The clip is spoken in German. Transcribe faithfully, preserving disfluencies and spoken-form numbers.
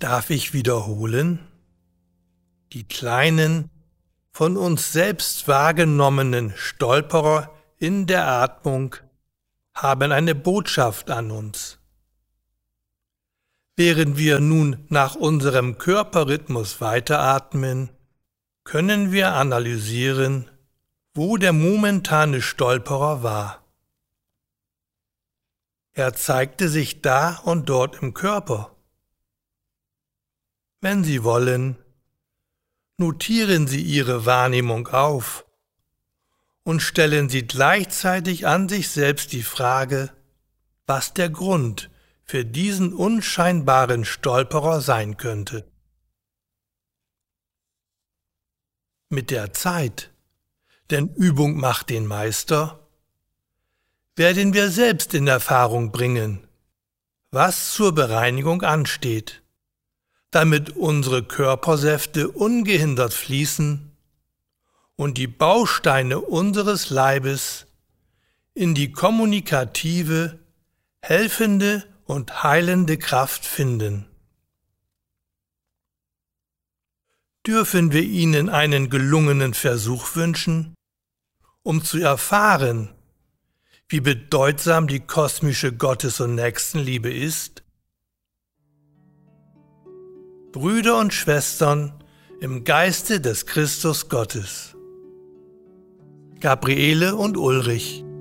Darf ich wiederholen? Die kleinen, von uns selbst wahrgenommenen Stolperer in der Atmung haben eine Botschaft an uns. Während wir nun nach unserem Körperrhythmus weiteratmen, können wir analysieren, wo der momentane Stolperer war. Er zeigte sich da und dort im Körper. Wenn Sie wollen, notieren Sie Ihre Wahrnehmung auf und stellen Sie gleichzeitig an sich selbst die Frage, was der Grund für diesen unscheinbaren Stolperer sein könnte. Mit der Zeit, denn Übung macht den Meister, werden wir selbst in Erfahrung bringen, was zur Bereinigung ansteht, damit unsere Körpersäfte ungehindert fließen und die Bausteine unseres Leibes in die kommunikative, helfende und heilende Kraft finden. Dürfen wir Ihnen einen gelungenen Versuch wünschen, um zu erfahren, wie bedeutsam die kosmische Gottes- und Nächstenliebe ist? Brüder und Schwestern im Geiste des Christus Gottes. Gabriele und Ulrich.